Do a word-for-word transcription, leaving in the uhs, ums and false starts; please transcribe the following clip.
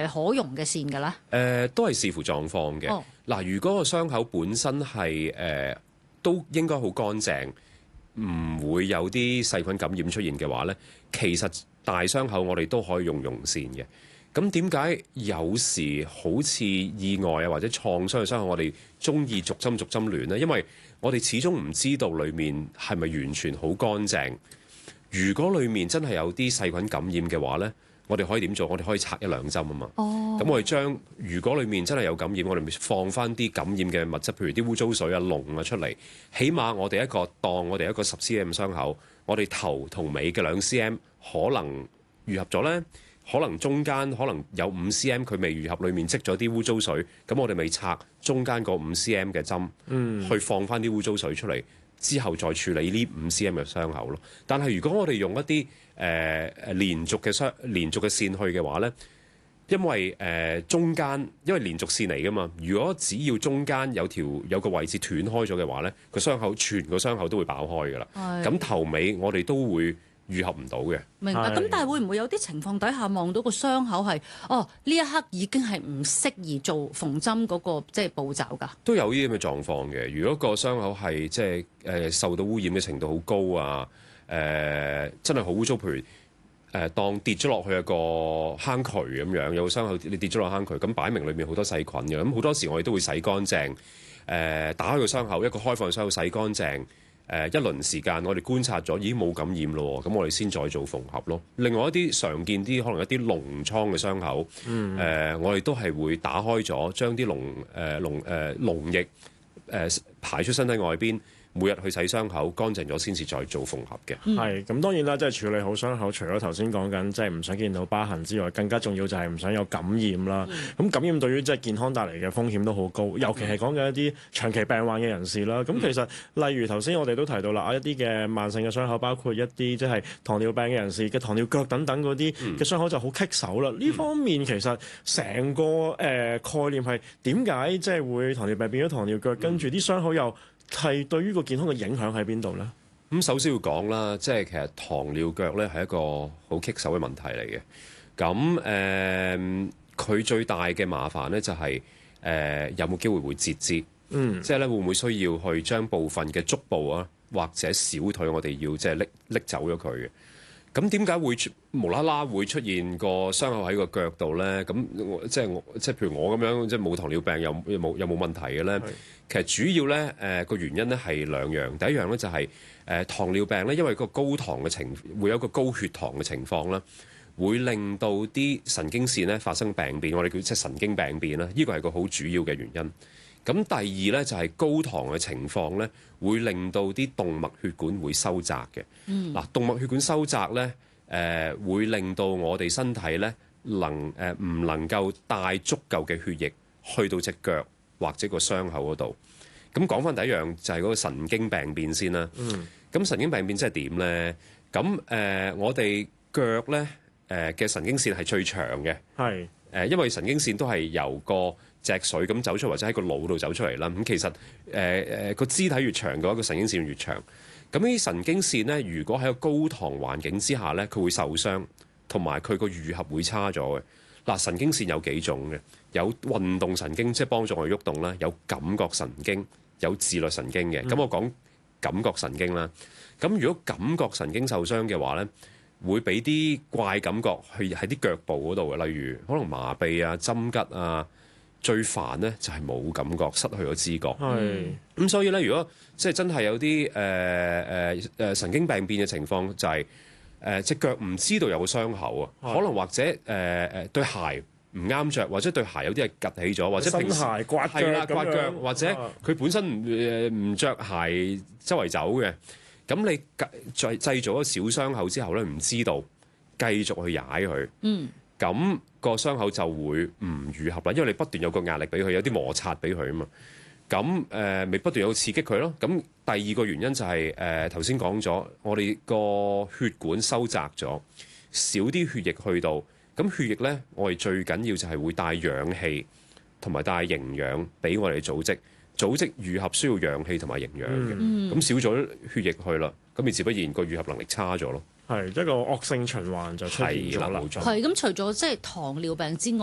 呃、可溶嘅線㗎咧？誒、 呃，都係視乎狀況嘅。嗱、哦，如果個傷口本身係誒、呃、都應該好乾淨，唔會有啲細菌感染出現嘅話咧，其實大傷口我哋都可以用溶線嘅。咁點解有時好似意外啊或者創傷嘅傷口，我哋中意逐針逐針亂呢？因為我哋始終唔知道裡面係咪完全好乾淨。如果裡面真係有啲細菌感染嘅話呢，我哋可以點做？我哋可以拆一兩針啊嘛。哦。咁我哋將如果裡面真係有感染，我哋放翻啲感染嘅物質，譬如啲污糟水啊、膿啊出嚟。起碼我哋一個當我哋一個十 cm 傷口，我哋頭同尾嘅兩 cm 可能愈合咗呢。可能中間可能有五 cm 佢未愈合，裡面積咗啲污糟水，咁我哋咪拆中間個五 cm 嘅針，嗯、去放翻啲污糟水出嚟，之後再處理呢五 cm 嘅傷口咯。但係如果我哋用一啲誒誒連續嘅傷連續嘅線去嘅話咧，因為誒、呃、中間因為連續線嚟噶嘛，如果只要中間有條有個位置斷開咗嘅話咧，個傷口全個傷口都會爆開噶啦。咁是頭尾我哋都會愈合唔到嘅。 明白。咁但係會唔會有啲情況底下望到個傷口係哦呢一刻已經係唔適宜做縫針嗰個即係步驟㗎？都有呢啲咁嘅狀況嘅。如果個傷口係即係誒受到污染嘅程度好高啊，誒、呃、真係好污糟，譬如誒、呃、當跌咗落去一個坑渠咁樣，有個傷口你跌咗落坑渠，咁擺明裏面好多細菌嘅。咁好多時我哋都會洗乾淨，誒、呃、打開個傷口，一個開放嘅傷口洗乾淨。誒、呃、一輪時間，我哋觀察咗已經冇感染咯，咁我哋先再做縫合咯。另外一啲常見啲，可能一啲膿瘡嘅傷口，誒、嗯呃、我哋都係會打開咗，將啲膿誒膿誒膿液誒、呃、排出身體外邊。每日去洗傷口，乾淨咗先至再做縫合嘅。 係咁、嗯，當然啦，即係處理好傷口，除咗頭先講緊即係唔想見到疤痕之外，更加重要就係唔想有感染啦。咁、嗯、感染對於即係健康帶嚟嘅風險都好高，尤其係講緊一啲長期病患嘅人士啦。咁、嗯、其實例如頭先我哋都提到啦，啊一啲嘅慢性嘅傷口，包括一啲即係糖尿病嘅人士嘅糖尿腳等等嗰啲嘅傷口就好棘手啦。呢、嗯、方面其實成個誒、呃、概念係點解即係會糖尿病變咗糖尿腳，跟住啲傷口又係對於個健康嘅影響喺邊度呢？ 咁首先要講啦，即係其實糖尿腳咧係一個好棘手嘅問題嚟嘅。咁誒，佢、呃、最大嘅麻煩咧就係、是、誒、呃、有冇機會會截肢？嗯，即係咧會唔會需要去將部分嘅足部啊或者小腿我哋要即係拎拎走咗佢嘅？咁點解會無啦啦會出現個傷口喺個腳度咧？咁即係我即係譬如我咁樣，即係冇糖尿病又冇又冇問題嘅咧。是其實主要咧誒個原因咧係兩樣。第一樣咧就係、是、誒、呃、糖尿病咧，因為個高糖嘅情會有個高血糖嘅情況啦，會令到啲神經線咧發生病變，我哋叫即係神經病變啦。呢個係個好主要嘅原因。咁第二咧就係、是、高糖嘅情況咧，會令到啲動脈血管會收窄嘅。嗱、嗯，動脈血管收窄咧，誒、呃、會令到我哋身體咧能誒唔、呃、能夠帶足夠嘅血液去到隻腳或者個傷口嗰度。咁講翻第一樣就係、是、嗰個神經病變先啦。咁、嗯、神經病變即係點咧？咁誒、呃、我哋腳咧誒嘅神經線係最長嘅。係誒是、呃，因為神經線都係由個脊髓咁走出，或者喺個腦度走出嚟啦。咁其實誒誒個肢體越長嘅話，個神經線越長。咁呢啲神經線咧，如果喺個高糖環境之下咧，佢會受傷，同埋佢個愈合會差咗嘅。嗱，神經線有幾種嘅，有運動神經，即係幫助我哋喐動啦；有感覺神經，有自律神經嘅。咁、嗯、我講感覺神經啦。咁如果感覺神經受傷嘅話咧，會俾啲怪感覺去喺啲腳部嗰度嘅，例如可能麻痹啊、針吉啊。最煩咧就係、是、冇感覺，失去咗知覺。係咁、嗯，所以咧，如果即係真係有啲誒誒誒神經病變嘅情況，就係誒隻腳唔知道有個傷口啊，是可能或者誒誒、呃、對鞋唔啱着，或者對鞋有啲係趌起咗，或者平時新鞋刮腳咁刮腳樣， 或者佢本身唔誒唔著鞋周圍走嘅，咁你製製造一個小傷口之後咧，唔知道繼續去踩佢。嗯。咁個傷口就會唔愈合啦，因為你不斷有個壓力俾佢，有啲摩擦俾佢啊嘛。咁誒咪不斷有刺激佢咯。咁第二個原因就係誒頭先講咗，我哋個血管收窄咗，少啲血液去到。咁血液咧，我哋最緊要就係會帶氧氣同埋帶營養俾我哋組織。組織愈合需要氧氣同埋營養嘅。咁、嗯、少咗血液去啦，咁你自不然個愈合能力差咗咯。 係一個惡性循環就出現咗啦。 係咁，除咗即係糖尿病之外。